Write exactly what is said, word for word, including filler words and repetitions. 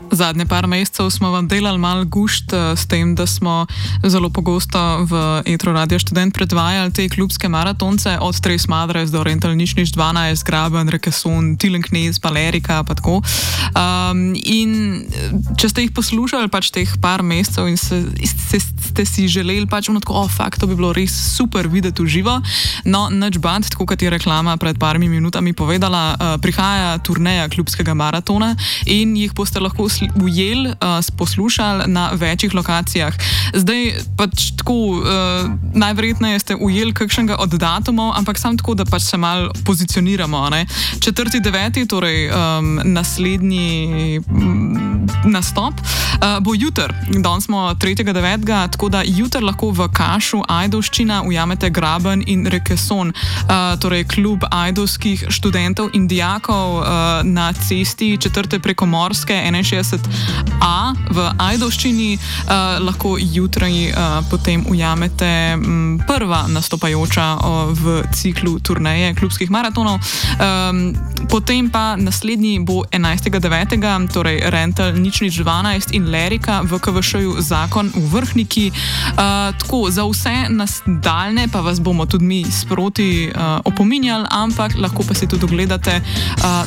Zadnje par mesecev smo vam delali mal gušt s tem, da smo zelo pogosto v Etro Radio Študent predvajali te klubske maratonce od Tres Madres do Rental nič nič dvanajst, Graben, Rekeson, Tilenknez, Palerika pa tako. Um, in če ste jih poslušali pač teh par mesecev in se, se, ste si želeli pač ono tako, oh, fakt, to bi bilo res super videti v živo, no, nič band, tako kot je reklama pred parmi minutami povedala, uh, prihaja turneja klubskega maratona in jih boste lahko ujeli, uh, poslušali na večjih lokacijah. Zdaj pač tako, uh, najverjetneje ste ujeli kakšnega od datumov, ampak sam tako, da pač se mal pozicioniramo. Ne? Četrti deveti, torej um, naslednji um, nastop, uh, bo jutr. Danes smo tretjega devetega, tako da jutr lahko v Kašu Ajdovščina ujamete Graben in Rekeson, uh, torej klub ajdovskih študentov in dijakov uh, na cesti četrte prekomorske enainšestdeset A v Ajdovščini. Uh, lahko jutri uh, potem ujamete m, prva nastopajoča uh, v ciklu turneje klubskih maratonov. Um, potem pa naslednji bo enajstega devetega, torej Rental nič nič dvanajst in Lerika v K V Š-ju Zakon v Vrhniki. Uh, tako, za vse nadaljne pa vas bomo tudi mi sproti uh, opominjali, ampak lahko pa si tudi ogledate uh,